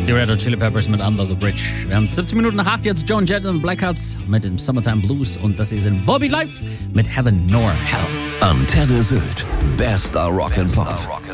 Die Red Hot Chili Peppers mit Under the Bridge. Wir haben 17 Minuten nach 8, jetzt Joan Jett und Blackhearts mit dem Summertime Blues und das hier sind Volbeat Live mit Heaven Nor Hell. Antenne Sylt, bester Rock'n'Pop.